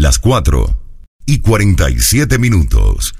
las 4:47.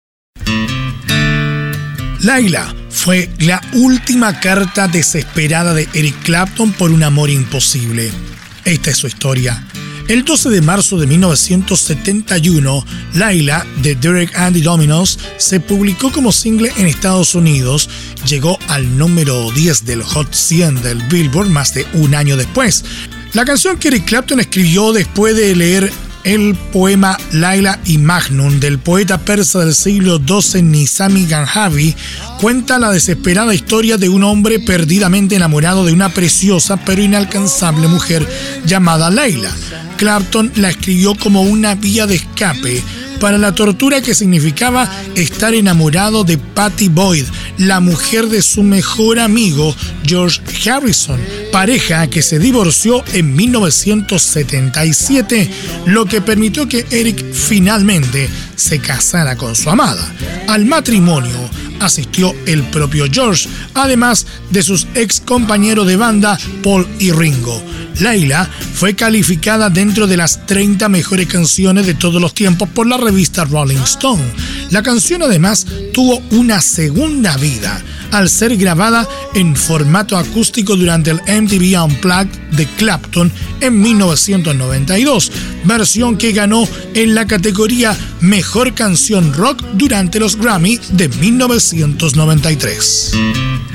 Layla fue la última carta desesperada de Eric Clapton por un amor imposible. Esta es su historia. El 12 de marzo de 1971, Layla, de Derek and the Dominos, se publicó como single en Estados Unidos. Llegó al número 10 del Hot 100 del Billboard más de un año después. La canción que Eric Clapton escribió después de leer el poema Layla y Majnun del poeta persa del siglo XII Nizami Ganjavi cuenta la desesperada historia de un hombre perdidamente enamorado de una preciosa pero inalcanzable mujer llamada Layla. Clapton la escribió como una vía de escape para la tortura que significaba estar enamorado de Pattie Boyd, la mujer de su mejor amigo George Harrison, pareja que se divorció en 1977, lo que permitió que Eric finalmente se casara con su amada. Al matrimonio asistió el propio George, además de sus ex compañeros de banda Paul y Ringo. Layla fue calificada dentro de las 30 mejores canciones de todos los tiempos por la revista Rolling Stone. La canción además tuvo una segunda vida al ser grabada en formato acústico durante el MTV Unplugged de Clapton en 1992, versión que ganó en la categoría Mejor Canción Rock durante los Grammy de 1993.